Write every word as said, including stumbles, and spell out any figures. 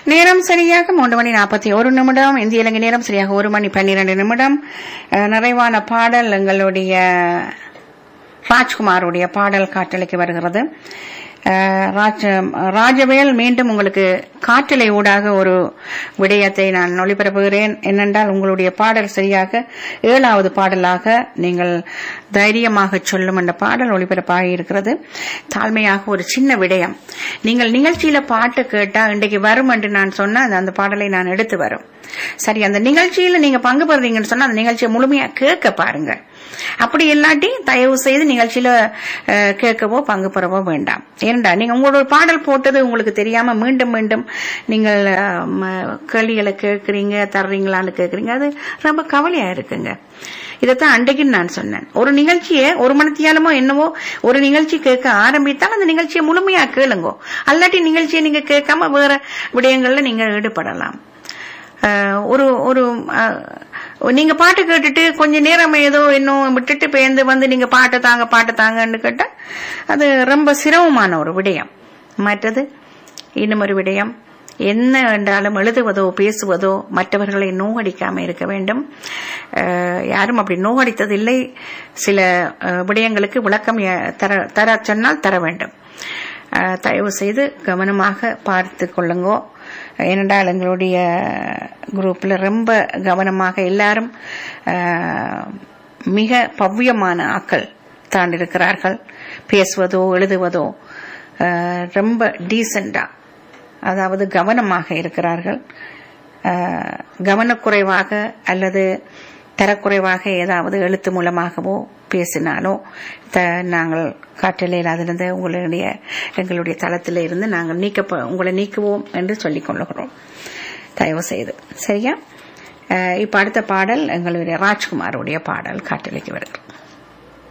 நேரம் சரியாக மூன்று மணி நாற்பத்தி ஒரு நிமிடம். இந்திய இலங்கை நேரம் சரியாக ஒரு மணி பன்னிரண்டு நிமிடம். நிறைவான பாடல் எங்களுடைய ராஜ்குமாருடைய பாடல் காற்றலைக்கு வருகிறது. ராஜவேல் மீண்டும் உங்களுக்கு காற்றலை ஊடாக ஒரு விடயத்தை நான் ஒளிபரப்புகிறேன். என்னென்றால், உங்களுடைய பாடல் சரியாக ஏழாவது பாடலாக நீங்கள் தைரியமாக சொல்லும் என்ற பாடல் ஒளிபரப்பாகி இருக்கிறது. தாழ்மையாக ஒரு சின்ன விடயம், நீங்கள் நிகழ்ச்சியில பாட்டு கேட்டா இன்றைக்கு வரும் என்று நான் சொன்ன அந்த பாடலை நான் எடுத்து வரும். சரி, அந்த நிகழ்ச்சியில நீங்க பங்கு பெறுறீங்கன்னு சொன்னா அந்த நிகழ்ச்சியை முழுமையா கேட்க பாருங்க. அப்படி இல்லாட்டி தயவு செய்து நிகழ்ச்சியில கேட்கவோ பங்கு பெறவோ வேண்டாம். ஏண்டா, நீங்க உங்களோட பாடல் போட்டது உங்களுக்கு தெரியாம மீண்டும் மீண்டும் நீங்கள் கேள்விகளை கேட்கறீங்க, தர்றீங்களான்னு கேட்கறீங்க. அது ரொம்ப கவலையா இருக்குங்க. இதைத்தான் அன்றைக்கு நான் சொன்னேன். ஒரு நிகழ்ச்சியை ஒரு மணித்தியாலமோ என்னவோ ஒரு நிகழ்ச்சி கேட்க ஆரம்பித்தால் அந்த நிகழ்ச்சியை முழுமையா கேளுங்கோ. அல்லாட்டி நிகழ்ச்சியை நீங்க கேட்காம வேற விடயங்கள்ல நீங்க ஈடுபடலாம். ஒரு ஒரு நீங்க பாட்டு கேட்டுட்டு கொஞ்ச நேரம் ஏதோ இன்னும் விட்டுட்டு பேர்ந்து வந்து நீங்க பாட்டு தாங்க பாட்டு தாங்கன்னு கேட்டா அது ரொம்ப சிரமமான ஒரு விடயம். மற்றது இன்னும் ஒரு விடயம், என்ன என்றாலும் எழுதுவதோ பேசுவதோ மற்றவர்களை நோகடிக்காம இருக்க வேண்டும். யாரும் அப்படி நோகடித்ததில்லை. சில விடயங்களுக்கு விளக்கம் தர தர சொன்னால் தர வேண்டும். தயவு செய்து கவனமாக பார்த்து கொள்ளுங்கோ. ஏனென்றால் எங்களுடைய குரூப்ல ரொம்ப கவனமாக எல்லாரும் மிக பவ்யமான ஆக்கள் தான் இருக்கிறார்கள். பேசுவதோ எழுதுவதோ ரொம்ப டீசெண்டா, அதாவது கவனமாக இருக்கிறார்கள். கவனக்குறைவாக அல்லது தரக்குறைவாக ஏதாவது எழுத்து மூலமாகவோ பேசினாலோ நாங்கள் காற்றலையில் அதிலிருந்து உங்களுடைய எங்களுடைய தளத்தில் இருந்து நாங்கள் நீக்க உங்களை நீக்குவோம் என்று சொல்லிக் கொள்ளுகிறோம். தயவு செய்து. சரியா? இப்ப அடுத்த பாடல் எங்களுடைய ராஜ்குமாருடைய பாடல் காற்றலைக்கு வருகிறோம்.